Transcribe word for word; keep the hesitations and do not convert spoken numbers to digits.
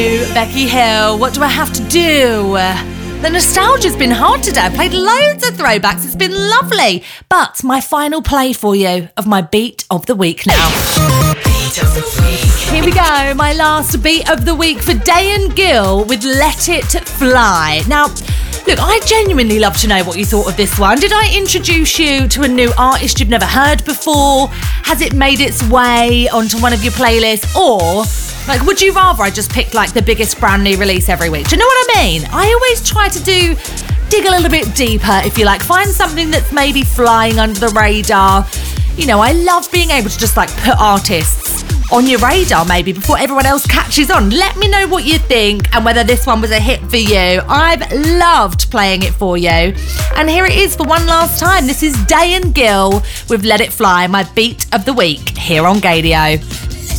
Becky Hill, what do I have to do? The nostalgia's been hard today. I've played loads of throwbacks. It's been lovely. But my final play for you of my beat of the week now. Beat of the week. Here we go. My last beat of the week for Dayan Gill with Let It Fly. Now, look, I genuinely love to know what you thought of this one. Did I introduce you to a new artist you've never heard before? Has it made its way onto one of your playlists? Or, like, would you rather I just picked, like, the biggest brand new release every week? Do you know what I mean? I always try to do, dig a little bit deeper, if you like. Find something that's maybe flying under the radar. You know, I love being able to just, like, put artists on your radar maybe before everyone else catches on. Let me know what you think and whether this one was a hit for you. I've loved playing it for you. And here it is for one last time. This is Dayan Gill with Let It Fly, my beat of the week here on Gaydio.